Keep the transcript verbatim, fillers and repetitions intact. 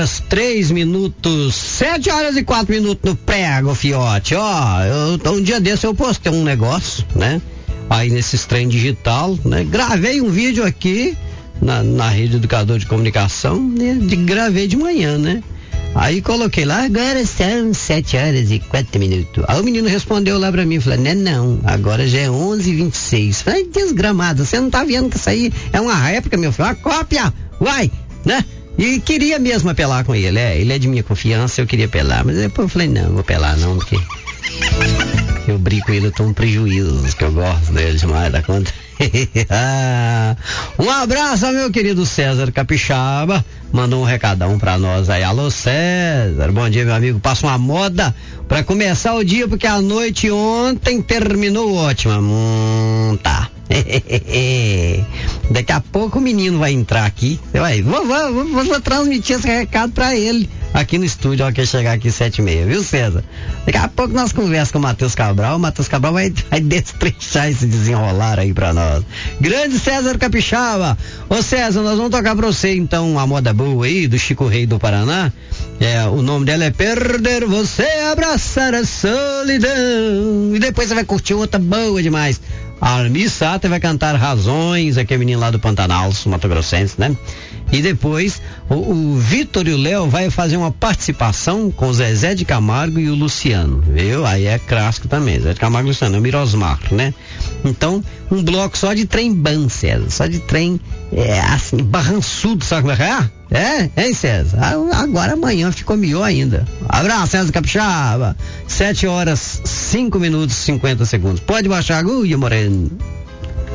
Três minutos, sete horas e quatro minutos no prego, fiote. Ó, eu, um dia desse eu postei um negócio, né? Aí nesses trem digital, né? Gravei um vídeo aqui na, na rede Educador de Comunicação, né? De, gravei de manhã, né? Aí coloquei lá, agora são sete horas e quatro minutos. Aí o menino respondeu lá pra mim, falou, né, não, agora já é onze e vinte e seis. Falei, desgramado, você não tá vendo que isso aí é uma réplica, meu filho, uma cópia, uai, né? E queria mesmo apelar com ele, é, ele é de minha confiança, eu queria apelar, mas depois eu falei, não, vou apelar não, porque eu brigo com ele, eu tomo prejuízos, que eu gosto dele demais da conta. Um abraço ao meu querido César Capixaba, mandou um recadão pra nós aí. Alô César, bom dia meu amigo, passa uma moda pra começar o dia, porque a noite ontem terminou ótima. Hum, tá. Daqui a pouco o menino vai entrar aqui. Vai, vou, vou, vou, vou transmitir esse recado pra ele aqui no estúdio, ó, que chegar aqui sete e meia, viu César? Daqui a pouco nós conversamos com o Matheus Cabral. O Matheus Cabral vai, vai destrinchar esse desenrolar aí pra nós. Grande César Capixaba. Ô César, nós vamos tocar pra você então uma moda boa aí do Chico Rei do Paraná. É, o nome dela é Perder Você, Abraçar a Solidão. E depois você vai curtir outra boa demais. A Almir Sater vai cantar Razões, aquele menino lá do Pantanal, Mato Grossense, né? E depois o, o Vitor e o Léo vai fazer uma participação com o Zezé de Camargo e o Luciano, viu? Aí é clássico também, Zezé de Camargo e Luciano, é o Mirosmar, né? Então, um bloco só de trem ban, César, só de trem, é, assim, barrançudo, sabe como é que é? É, hein, César? Agora amanhã ficou melhor ainda. Abraço, César Capixaba. sete horas, cinco minutos e cinquenta segundos. Pode baixar a agulha, Moreno.